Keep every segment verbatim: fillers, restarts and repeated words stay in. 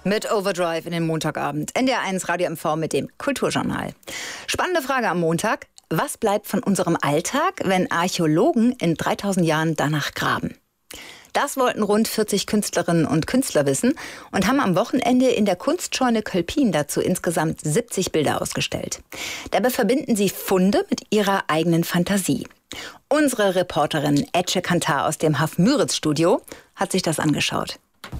Mit Overdrive in den Montagabend. N D R eins Radio M V mit dem Kulturjournal. Spannende Frage am Montag. Was bleibt von unserem Alltag, wenn Archäologen in dreitausend Jahren danach graben? Das wollten rund vierzig Künstlerinnen und Künstler wissen und haben am Wochenende in der Kunstscheune Kölpin dazu insgesamt siebzig Bilder ausgestellt. Dabei verbinden sie Funde mit ihrer eigenen Fantasie. Unsere Reporterin Ece Kantar aus dem Haf-Müritz-Studio hat sich das angeschaut.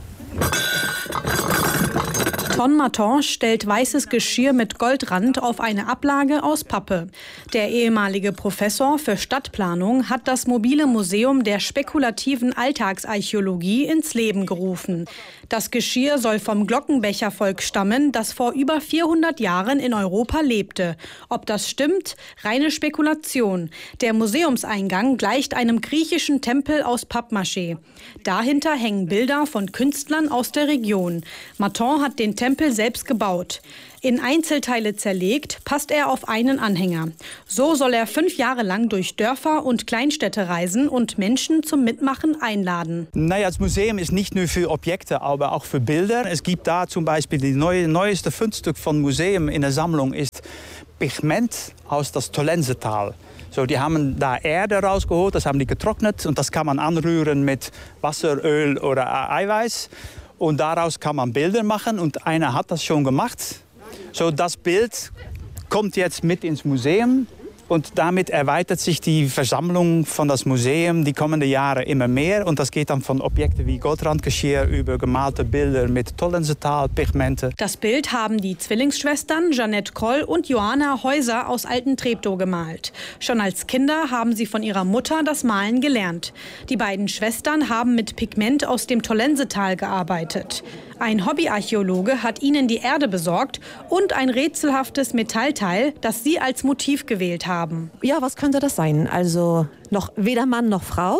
Ton Maton stellt weißes Geschirr mit Goldrand auf eine Ablage aus Pappe. Der ehemalige Professor für Stadtplanung hat das mobile Museum der spekulativen Alltagsarchäologie ins Leben gerufen. Das Geschirr soll vom Glockenbechervolk stammen, das vor über vierhundert Jahren in Europa lebte. Ob das stimmt? Reine Spekulation. Der Museumseingang gleicht einem griechischen Tempel aus Pappmaché. Dahinter hängen Bilder von Künstlern aus der Region. Maton hat den Tempel selbst gebaut. In Einzelteile zerlegt, passt er auf einen Anhänger. So soll er fünf Jahre lang durch Dörfer und Kleinstädte reisen und Menschen zum Mitmachen einladen. Naja, das Museum ist nicht nur für Objekte, aber auch für Bilder. Es gibt da zum Beispiel die neue, neueste Fundstück von Museum in der Sammlung ist Pigment aus das Tollensetal. So, die haben da Erde rausgeholt, das haben die getrocknet und das kann man anrühren mit Wasser, Öl oder Eiweiß. Und daraus kann man Bilder machen und einer hat das schon gemacht. So, das Bild kommt jetzt mit ins Museum und damit erweitert sich die Versammlung von das Museum die kommenden Jahre immer mehr. Und das geht dann von Objekten wie Goldrandgeschirr über gemalte Bilder mit Tollensetal, Pigmente. Das Bild haben die Zwillingsschwestern Jeanette Kroll und Johanna Häuser aus Alten-Treptow gemalt. Schon als Kinder haben sie von ihrer Mutter das Malen gelernt. Die beiden Schwestern haben mit Pigment aus dem Tollensetal gearbeitet. Ein Hobbyarchäologe hat ihnen die Erde besorgt und ein rätselhaftes Metallteil, das sie als Motiv gewählt haben. Ja, was könnte das sein? Also noch weder Mann noch Frau,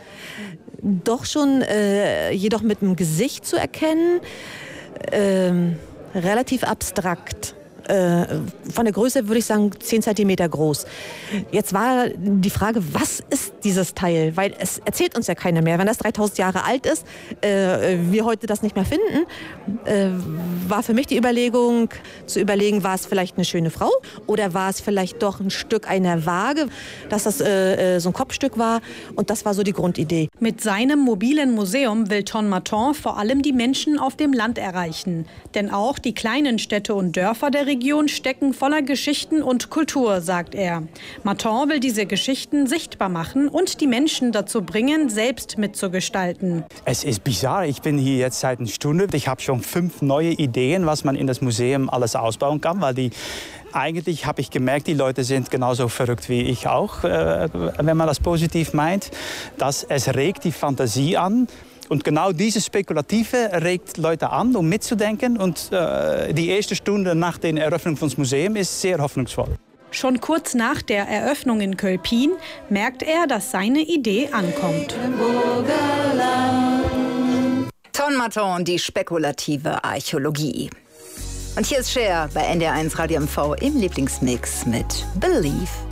doch schon äh, jedoch mit dem Gesicht zu erkennen, ähm, relativ abstrakt. Äh, von der Größe würde ich sagen zehn Zentimeter groß. Jetzt war die Frage, was ist dieses Teil? Weil es erzählt uns ja keiner mehr. Wenn das dreitausend Jahre alt ist, äh, wir heute das nicht mehr finden, äh, war für mich die Überlegung, zu überlegen, war es vielleicht eine schöne Frau oder war es vielleicht doch ein Stück einer Waage, dass das äh, so ein Kopfstück war. Und das war so die Grundidee. Mit seinem mobilen Museum will Ton Maton vor allem die Menschen auf dem Land erreichen. Denn auch die kleinen Städte und Dörfer der Region Region stecken voller Geschichten und Kultur, sagt er. Maton will diese Geschichten sichtbar machen und die Menschen dazu bringen, selbst mitzugestalten. Es ist bizarr. Ich bin hier jetzt seit einer Stunde. Ich habe schon fünf neue Ideen, was man in das Museum alles ausbauen kann, weil die eigentlich habe ich gemerkt, die Leute sind genauso verrückt wie ich auch, äh, wenn man das positiv meint. Dass es regt die Fantasie an. Und genau dieses Spekulative regt Leute an, um mitzudenken. Und äh, die erste Stunde nach der Eröffnung des Museums ist sehr hoffnungsvoll. Schon kurz nach der Eröffnung in Kölpin merkt er, dass seine Idee ankommt. Ton Maton, die spekulative Archäologie. Und hier ist Cher bei N D R eins Radio M V im Lieblingsmix mit Believe.